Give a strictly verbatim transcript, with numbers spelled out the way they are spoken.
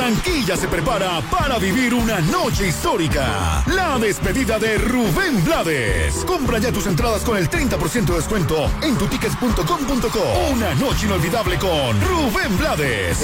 Barranquilla se prepara para vivir una noche histórica. La despedida de Rubén Blades. Compra ya tus entradas con el treinta por ciento de descuento en tutickets punto com punto co. Una noche inolvidable con Rubén Blades.